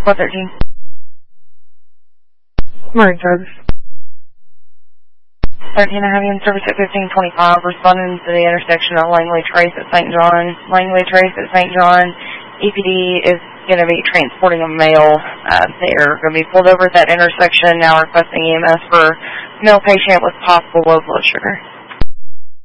413. Marine Service. 13, I have you in service at 1525, responding to the intersection of Langley Trace at St. John. Langley Trace at St. John. EPD is going to be transporting a male. They're going to be pulled over at that intersection, now requesting EMS for male patient with possible low blood sugar.